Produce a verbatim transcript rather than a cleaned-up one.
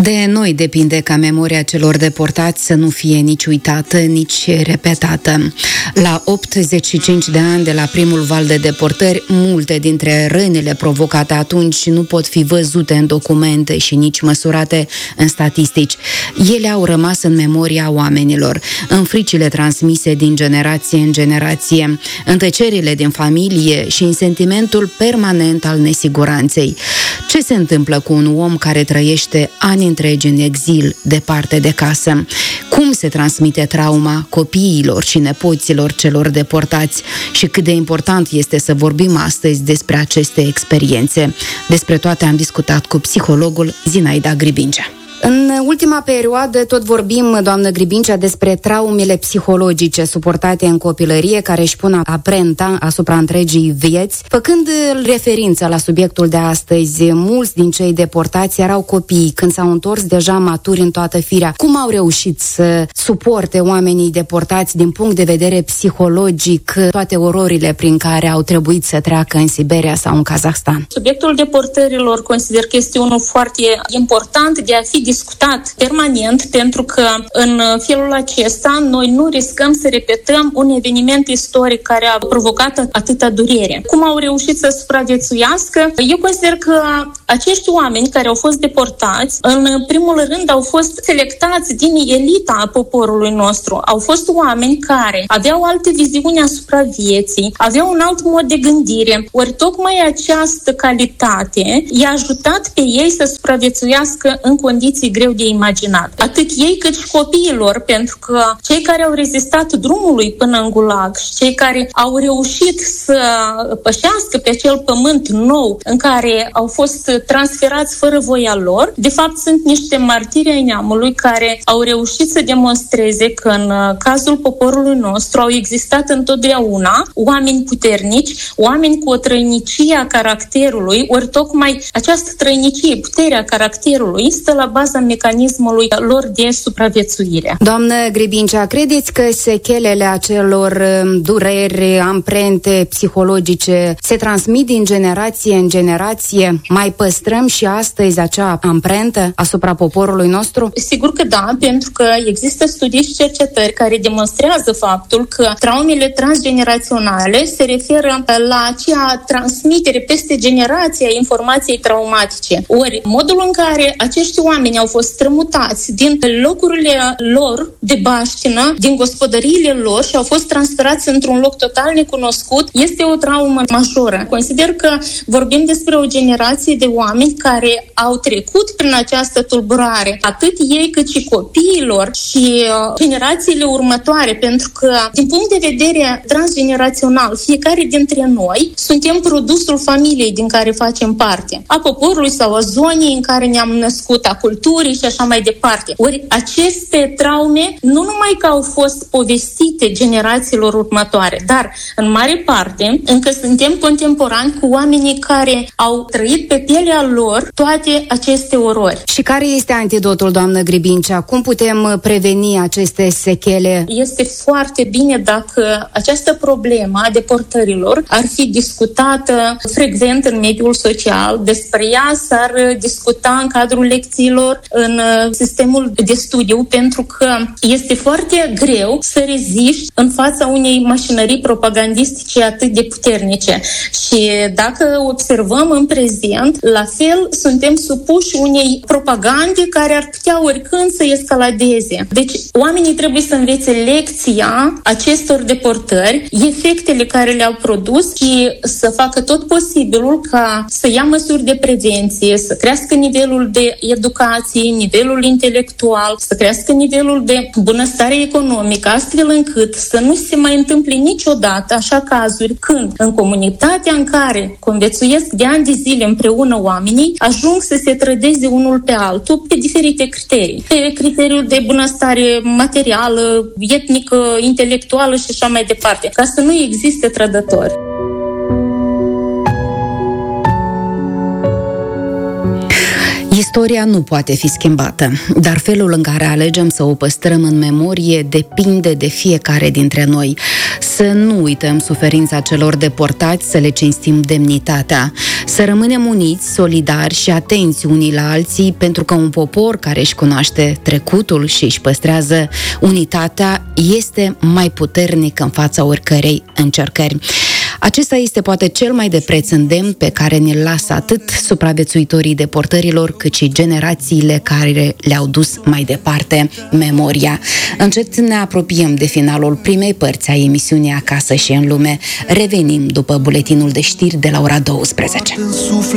De noi depinde ca memoria celor deportați să nu fie nici uitată, nici repetată. La optzeci și cinci de ani de la primul val de deportări, multe dintre rănile provocate atunci nu pot fi văzute în documente și nici măsurate în statistici. Ele au rămas în memoria oamenilor, în fricile transmise din generație în generație, în tăcerile din familie și în sentimentul permanent al nesiguranței. Ce se întâmplă cu un om care trăiește ani întregi în exil, departe de casă? Cum se transmite trauma copiilor și nepoților celor deportați? Și cât de important este să vorbim astăzi despre aceste experiențe? Despre toate am discutat cu psihologul Zinaida Gribincea. În ultima perioadă tot vorbim, doamnă Gribincea, despre traumele psihologice suportate în copilărie care își pun amprenta asupra întregii vieți. Făcând referință la subiectul de astăzi, mulți din cei deportați erau copii când s-au întors deja maturi în toată firea. Cum au reușit să suporte oamenii deportați din punct de vedere psihologic toate ororile prin care au trebuit să treacă în Siberia sau în Kazahstan? Subiectul deportărilor consider că este unul foarte important de a fi discutat permanent, pentru că în felul acesta noi nu riscăm să repetăm un eveniment istoric care a provocat atâta durere. Cum au reușit să supraviețuiască? Eu consider că acești oameni care au fost deportați, în primul rând au fost selectați din elita poporului nostru. Au fost oameni care aveau alte viziuni asupra vieții, aveau un alt mod de gândire. Ori tocmai această calitate i-a ajutat pe ei să supraviețuiască în condiții greu de imaginat. Atât ei cât și copiilor, pentru că cei care au rezistat drumului până în Gulag și cei care au reușit să pășească pe acel pământ nou în care au fost transferați fără voia lor, de fapt sunt niște martiri ai neamului care au reușit să demonstreze că în cazul poporului nostru au existat întotdeauna oameni puternici, oameni cu o trăinicie a caracterului, ori tocmai această trăinicie, puterea caracterului stă la baza mecanismului lor de supraviețuire. Doamnă Gribincea, credeți că sechelele acelor dureri, amprente psihologice se transmit din generație în generație? Mai păstrăm și astăzi acea amprentă asupra poporului nostru? Sigur că da, pentru că există studii și cercetări care demonstrează faptul că traumele transgeneraționale se referă la acea transmitere peste generația informației traumatice. Ori modul în care acești oameni au fost strămutați din locurile lor de baștină, din gospodăriile lor și au fost transferați într-un loc total necunoscut, este o traumă majoră. Consider că vorbim despre o generație de oameni care au trecut prin această tulburare, atât ei cât și copiilor și uh, generațiile următoare, pentru că, din punct de vedere transgenerațional, fiecare dintre noi suntem produsul familiei din care facem parte, a poporului sau a zonei în care ne-am născut, a culturii și așa mai departe. Ori aceste traume nu numai că au fost povestite generațiilor următoare, dar în mare parte încă suntem contemporani cu oamenii care au trăit pe pielea lor toate aceste orori. Și care este antidotul, doamnă Gribincea? Cum putem preveni aceste sechele? Este foarte bine dacă această problemă a deportărilor ar fi discutată frecvent în mediul social. Despre ea s-ar discuta în cadrul lecțiilor, în sistemul de studiu, pentru că este foarte greu să reziști în fața unei mașinării propagandistice atât de puternice. Și dacă observăm în prezent, la fel suntem supuși unei propagande care ar putea oricând să escaladeze. Deci oamenii trebuie să învețe lecția acestor deportări, efectele care le-au produs și să facă tot posibilul ca să ia măsuri de prevenție, să crească nivelul de educație, nivelul intelectual, să crească nivelul de bunăstare economică, astfel încât să nu se mai întâmple niciodată așa cazuri când în comunitatea în care conviețuiesc de ani de zile împreună oamenii ajung să se trădeze unul pe altul pe diferite criterii. Pe criteriul de bunăstare materială, etnică, intelectuală și așa mai departe, ca să nu existe trădători. Istoria nu poate fi schimbată, dar felul în care alegem să o păstrăm în memorie depinde de fiecare dintre noi. Să nu uităm suferința celor deportați, să le cinstim demnitatea, să rămânem uniți, solidari și atenți unii la alții, pentru că un popor care își cunoaște trecutul și își păstrează unitatea este mai puternic în fața oricărei încercări. Acesta este poate cel mai de preț îndemn pe care ne-l lasă atât supraviețuitorii deportărilor, cât și generațiile care le-au dus mai departe memoria. Încet ne apropiem de finalul primei părți a emisiunii Acasă și în lume. Revenim după buletinul de știri de la ora douăsprezece.